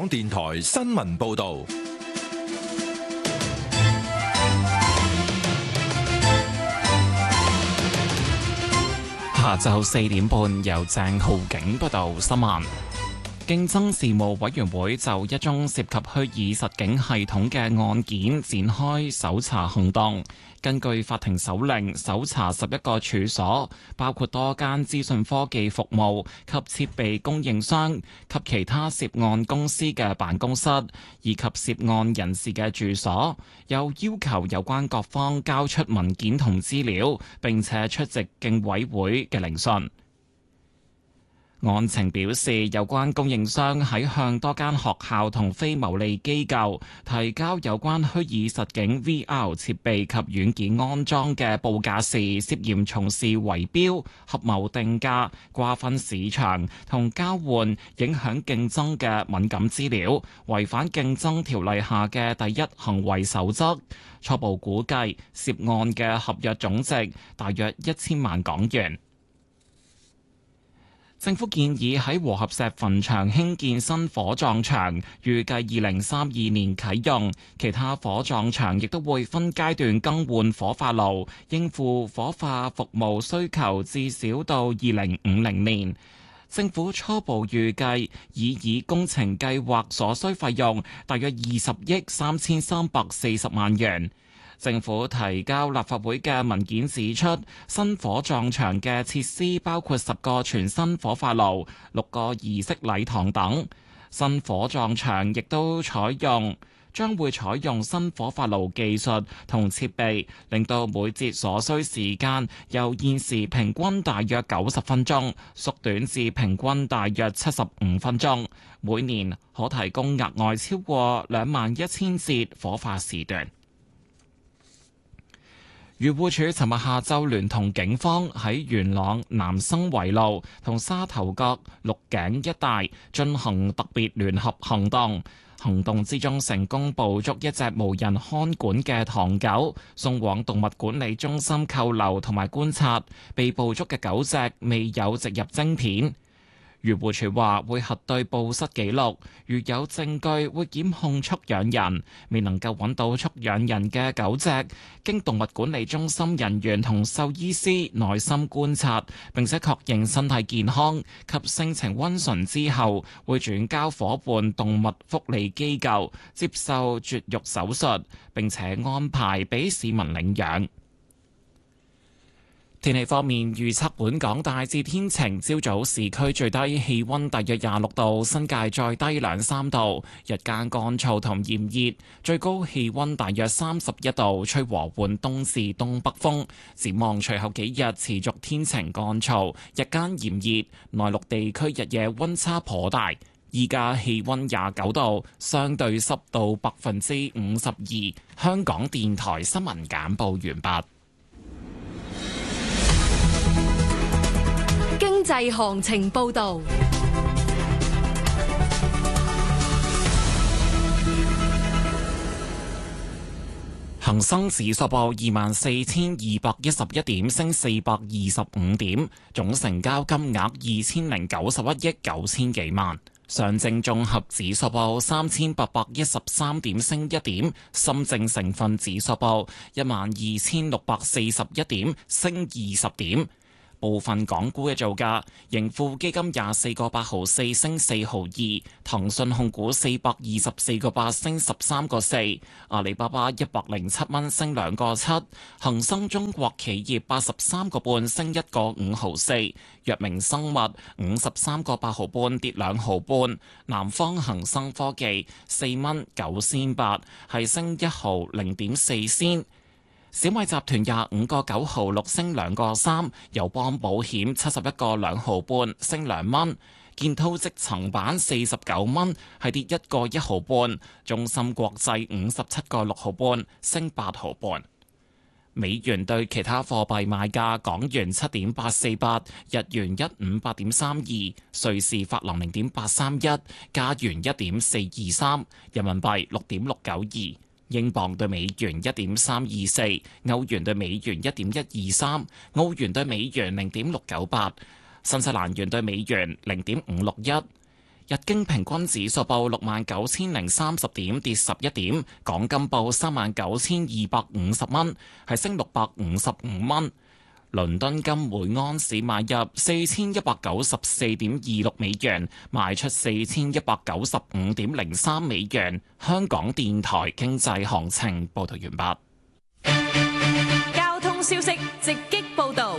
港電台新聞報道。 下晝4點半，由鄭浩景報道新聞。競爭事務委員會就一宗涉及虛擬實境系統嘅案件展開搜查行動。根據法庭手令，搜查11個處所，包括多間資訊科技服務及設備供應商及其他涉案公司嘅辦公室，以及涉案人士嘅住所，又要求有關各方交出文件同資料，並且出席競委會嘅聆訊。案情表示，有關供應商喺向多間學校同非牟利機構提交有關虛擬實境 VR 設備及軟件安裝嘅報價時，涉嫌從事圍標、合謀定價、瓜分市場同交換影響競爭嘅敏感資料，違反競爭條例下嘅第一行為守則。初步估計涉案嘅合約總值大約1000萬港元。政府建議喺和合石墳場興建新火葬場，預計2032年啟用。其他火葬場亦都會分階段更換火化爐，應付火化服務需求，至少到2050年。政府初步預計以工程計劃所需費用大約20億3340萬元。政府提交立法會嘅文件指出，新火葬場嘅設施包括10個全新火化爐、6個儀式禮堂等。新火葬場亦都將會採用新火化爐技術同設備，令到每節所需時間由現時平均大約90分鐘縮短至平均大約75分鐘，每年可提供額外超過21000節火化時段。漁護署尋日下晝聯同警方喺元朗南生圍路同沙頭角鹿頸一帶進行特別聯合行動，行動之中成功捕捉一隻無人看管嘅唐狗，送往動物管理中心扣留同埋觀察。被捕捉嘅狗隻未有植入晶片。漁護署話會核對報失記錄，如有證據會檢控畜養人。未能夠揾到畜養人嘅狗隻，經動物管理中心人員同獸醫師耐心觀察，並且確認身體健康及性情溫順之後，會轉交伙伴動物福利機構接受絕育手術，並且安排俾市民領養。天氣方面，預測本港大致天晴，朝早市區最低氣溫大約26度，新界再低2-3度，日間乾燥同炎熱，最高氣溫大約31度，吹和緩東至東北風。展望隨後幾日持續天晴乾燥，日間炎熱，內陸地區日夜溫差頗大。依家氣溫29度，相對濕度52%。香港電台新聞簡報完畢。 經濟行情報道， 恒生指數報24,211點，升425點，總成交金額2091億9000幾萬。上證綜合指數報3813點，升1點。深證成分指數報12641點，升20點。部分港股嘅造價，盈富基金24個8毫4升4毫2，騰訊控股424個8升13個4，阿里巴巴107蚊升2個7，恒生中國企業83個半升1個5毫4，藥明生物53個8毫半跌2毫半，南方恒生科技4蚊9仙8係升1毫0.4仙。小米集團25個9毫6升2個3，友邦保險71個2毫半升2蚊，建滔積層板49蚊係跌1個1毫半，中芯國際57個6毫半升8毫半。美元對其他貨幣賣價：港元7.848，日元158.32，瑞士法郎0.831，加元1.423，人民幣6.692。英鎊對美元1.324，歐元對美元1.123，澳元對美元0.698，新西蘭元對美元0.561。 日經平均指數報69,030點，跌11點。港金報39,250蚊，係升655蚊。倫敦金每安士買入4194.26美元，賣出4195.03美元。香港電台經濟行情報道完畢。交通消息直擊報道。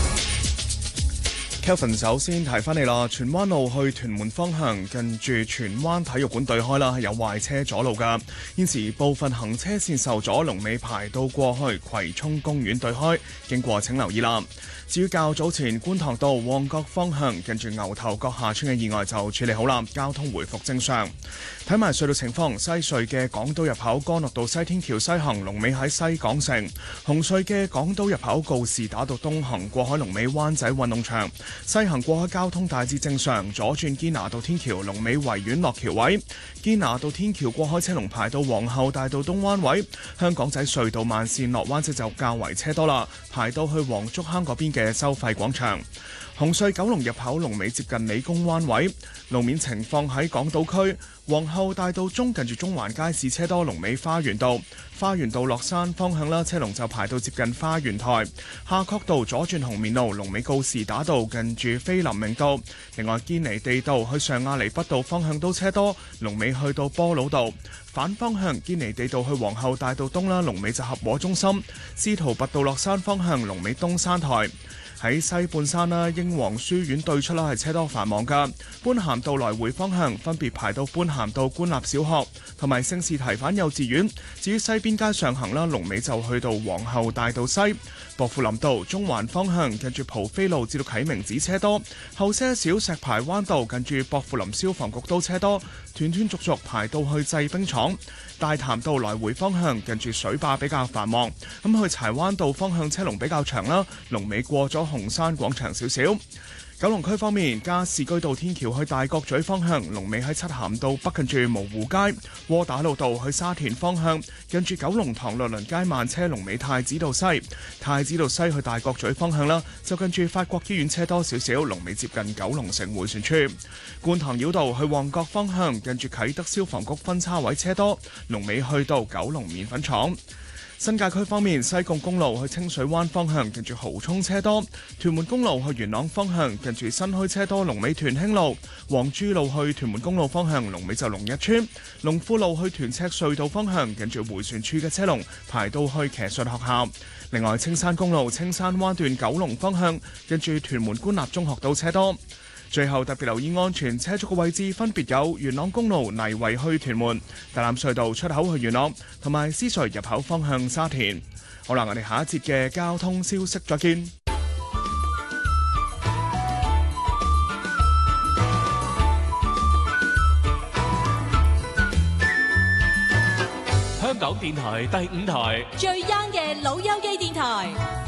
Kelvin 首先提翻你啦，荃灣路去屯門方向近住荃灣體育館對開啦，有壞車阻路噶。現時部分行車線受阻，龍尾排到過去葵涌公園對開，經過請留意啦。至於較早前觀塘道旺角方向近住牛頭角下村嘅意外就處理好啦，交通回復正常。睇埋隧道情況，西隧嘅港島入口干諾道西天橋西行龍尾喺西港城，紅隧嘅港島入口告士打道東行過海龍尾灣仔運動場，西行過海交通大致正常，左轉堅拿道天橋龍尾維園落橋位，堅拿道天橋過海車龍排到皇后大道東灣位，香港仔隧道慢線落灣仔就較為車多啦，排到去黃竹坑嗰邊嘅收費廣場。紅隧九龍入口龍尾接近理工灣位，路面情況喺港島區皇后大道中近住中環街市車多，龍尾花園道，花園道落山方向啦，車龍就排到接近花園台。夏慤道左轉紅棉路龍尾告士打道近住菲林明道，另外堅尼地道去上亞厘畢道方向都車多，龍尾去到波老道。反方向堅尼地道去皇后大道東啦，龍尾就合和中心。司徒拔道落山方向龍尾東山台。喺西半山啦，英皇書院對出啦係車多繁忙噶，般咸道來回方向分別排到般咸道官立小學同埋聖士提反幼稚園。至於西邊街上行啦，龍尾就去到皇后大道西。薄扶林道中環方向近住蒲飛路至到啟明寺車多，後些少石排灣道近住薄扶林消防局都車多，斷斷續續排到去製冰廠。大潭道來回方向近住水壩比較繁忙，咁去柴灣道方向車龍比較長啦，龍尾過咗紅山廣場少少。九龍區方面，加士居道天橋去大角咀方向，龍尾喺漆咸道北近住蕪湖街；窩打老道去沙田方向，近住九龍塘律倫街慢車，龍尾太子道西；太子道西去大角咀方向啦，就近住法國醫院車多少少，龍尾接近九龍城迴旋處。觀塘繞道去旺角方向，近住啟德消防局分叉位車多，龍尾去到九龍麵粉廠。新界區方面，西貢公路去清水灣方向近住蠔涌車多；屯門公路去元朗方向近住新墟車多，龍尾屯興路；黃珠路去屯門公路方向龍尾就龍日村；龍富路去屯赤隧道方向近住迴旋處嘅車龍排到去騎術學校。另外，青山公路青山灣段九龍方向近住屯門官立中學道車多。最後特別留意安全車速嘅位置，分別有元朗公路泥圍去屯門、大欖隧道出口去元朗，同埋獅隧入口方向沙田。好啦，我哋下一節嘅交通消息再見。 香港電台第5台最 young 嘅老友記電台。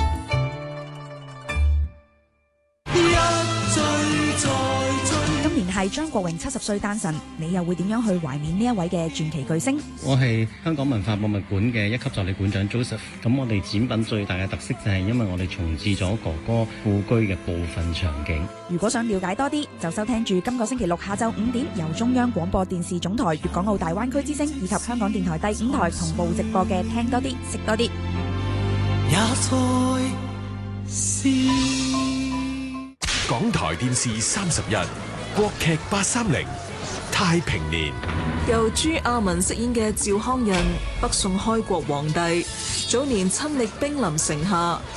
今年係張國榮70歲誕辰，你又會點樣去懷念呢一位嘅傳奇巨星？ 我係香港文化博物館嘅1級助理館長 Joseph。咁我哋展品最大嘅特色就係因為我哋重置咗哥哥故居嘅部分場景。 如果想了解多啲，就收聽住今個星期六下晝5點由中央廣播電視總台粵港澳大灣區之聲以及香港電台第5台同步直播嘅聽多啲食多啲。 港台電視30日國劇830太平年， 由朱亞文飾演嘅趙匡胤，北宋開國皇帝，早年親歷兵臨城下。